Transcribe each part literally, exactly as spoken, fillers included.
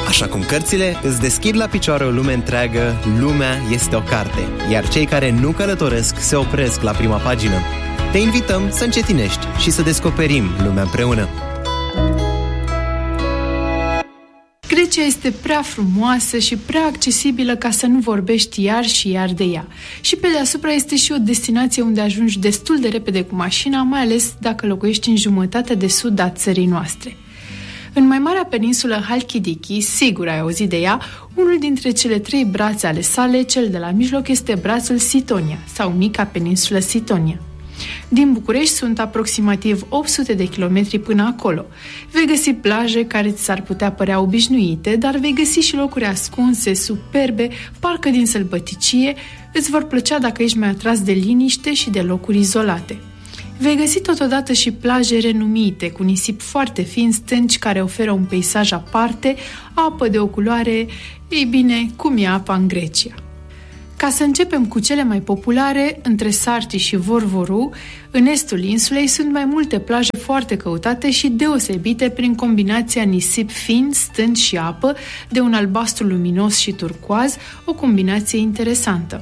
Așa cum cărțile îți deschid la picioare o lume întreagă, lumea este o carte, iar cei care nu călătoresc se opresc la prima pagină. Te invităm să încetinești și să descoperim lumea împreună. Grecia este prea frumoasă și prea accesibilă ca să nu vorbești iar și iar de ea. Și pe deasupra este și o destinație unde ajungi destul de repede cu mașina, mai ales dacă locuiești în jumătatea de sud a țării noastre. În mai marea peninsulă Halkidiki, sigur ai auzit de ea, unul dintre cele trei brațe ale sale, cel de la mijloc, este brațul Sitonia, sau mica peninsulă Sitonia. Din București sunt aproximativ opt sute de kilometri până acolo. Vei găsi plaje care ți s-ar putea părea obișnuite, dar vei găsi și locuri ascunse, superbe, parcă din sălbăticie, îți vor plăcea dacă ești mai atras de liniște și de locuri izolate. Vei găsi totodată și plaje renumite, cu nisip foarte fin, stânci care oferă un peisaj aparte, apă de o culoare, ei bine, cum e apa în Grecia. Ca să începem cu cele mai populare, între Sarti și Vorvoru, în estul insulei sunt mai multe plaje foarte căutate și deosebite prin combinația nisip fin, stânci și apă, de un albastru luminos și turcoaz, o combinație interesantă.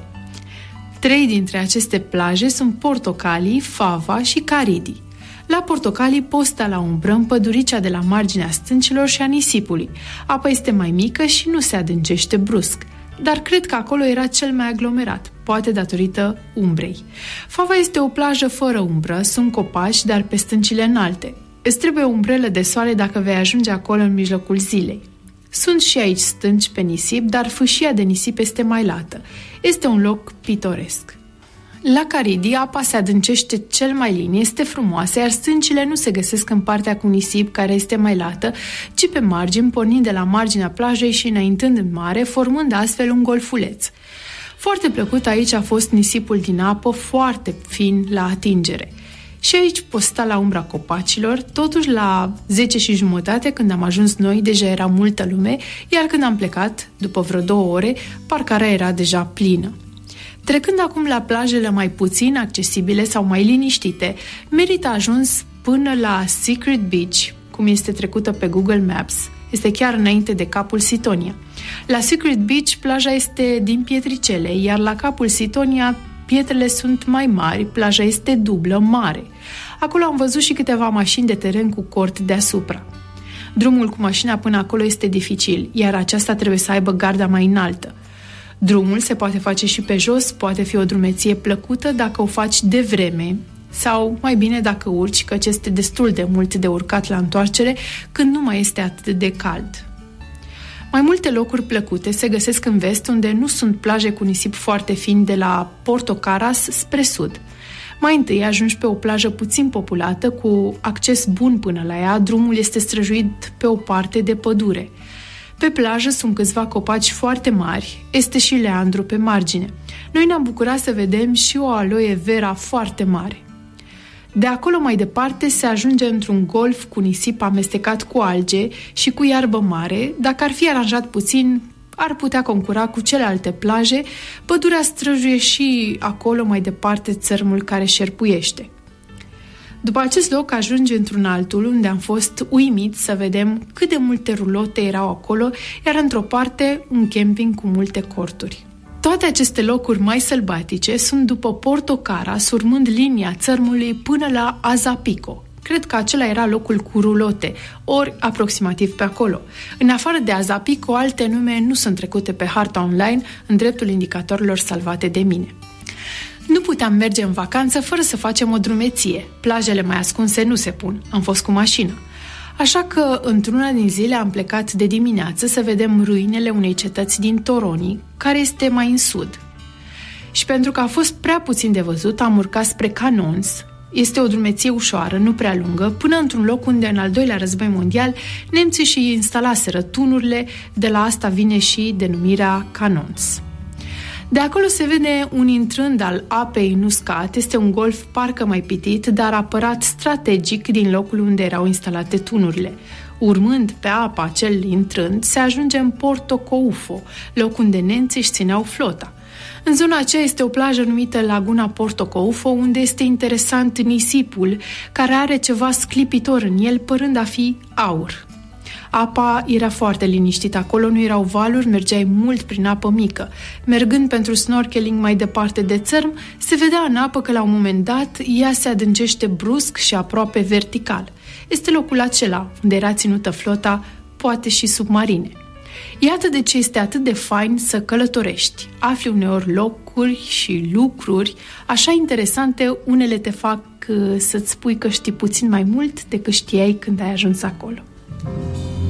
Trei dintre aceste plaje sunt Portocalii, Fava și Caridi. La Portocalii poți sta la umbră în păduricea de la marginea stâncilor și a nisipului. Apa este mai mică și nu se adâncește brusc, dar cred că acolo era cel mai aglomerat, poate datorită umbrei. Fava este o plajă fără umbră, sunt copaci, dar pe stâncile înalte. Îți trebuie o umbrelă de soare dacă vei ajunge acolo în mijlocul zilei. Sunt și aici stânci pe nisip, dar fâșia de nisip este mai lată. Este un loc pitoresc. La Caridi, apa se adâncește cel mai lin, este frumoasă, iar stâncile nu se găsesc în partea cu nisip, care este mai lată, ci pe margini, pornind de la marginea plajei și înaintând în mare, formând astfel un golfuleț. Foarte plăcut aici a fost nisipul din apă, foarte fin la atingere. Și aici poți sta la umbra copacilor, totuși la zece și jumătate, când am ajuns noi, deja era multă lume, iar când am plecat, după vreo două ore, parcarea era deja plină. Trecând acum la plajele mai puțin accesibile sau mai liniștite, merită ajuns până la Secret Beach, cum este trecută pe Google Maps. Este chiar înainte de capul Sitonia. La Secret Beach, plaja este din pietricele, iar la capul Sitonia, pietrele sunt mai mari, plaja este dublă, mare. Acolo am văzut și câteva mașini de teren cu cort deasupra. Drumul cu mașina până acolo este dificil, iar aceasta trebuie să aibă garda mai înaltă. Drumul se poate face și pe jos, poate fi o drumeție plăcută dacă o faci de vreme, sau mai bine dacă urci, căci este destul de mult de urcat la întoarcere când nu mai este atât de cald. Mai multe locuri plăcute se găsesc în vest, unde nu sunt plaje cu nisip foarte fin de la Porto Caras spre sud. Mai întâi ajungi pe o plajă puțin populată, cu acces bun până la ea, drumul este străjuit pe o parte de pădure. Pe plajă sunt câțiva copaci foarte mari, este și leandru pe margine. Noi ne-am bucurat să vedem și o aloe vera foarte mare. De acolo mai departe se ajunge într-un golf cu nisip amestecat cu alge și cu iarbă mare. Dacă ar fi aranjat puțin, ar putea concura cu celelalte plaje. Pădurea străjuie și acolo mai departe țărmul care șerpuiește. După acest loc ajunge într-un altul, unde am fost uimit să vedem cât de multe rulote erau acolo, iar într-o parte un camping cu multe corturi. Toate aceste locuri mai sălbatice sunt după Porto Caras, urmând linia țărmului până la Azapico. Cred că acela era locul cu rulote, ori aproximativ pe acolo. În afară de Azapico, alte nume nu sunt trecute pe harta online în dreptul indicatorilor salvate de mine. Nu puteam merge în vacanță fără să facem o drumeție. Plajele mai ascunse nu se pun, am fost cu mașină. Așa că, într-una din zile, am plecat de dimineață să vedem ruinele unei cetăți din Toroni, care este mai în sud. Și pentru că a fost prea puțin de văzut, am urcat spre Canons. Este o drumeție ușoară, nu prea lungă, până într-un loc unde, în al doilea război mondial, nemții și instalaseră tunurile, de la asta vine și denumirea Canons. De acolo se vede un intrând al apei în uscat, este un golf parcă mai pitit, dar apărat strategic din locul unde erau instalate tunurile. Urmând pe apa acel intrând, se ajunge în Porto Coufo, loc unde nemții își țineau flota. În zona aceea este o plajă numită Laguna Porto Coufo, unde este interesant nisipul, care are ceva sclipitor în el, părând a fi aur. Apa era foarte liniștită, acolo nu erau valuri, mergeai mult prin apă mică. Mergând pentru snorkeling mai departe de țărm, se vedea în apă că la un moment dat ea se adâncește brusc și aproape vertical. Este locul acela unde era ținută flota, poate și submarine. Iată de ce este atât de fain să călătorești. Afli uneori locuri și lucruri așa interesante, unele te fac să-ți spui că știi puțin mai mult decât știai când ai ajuns acolo.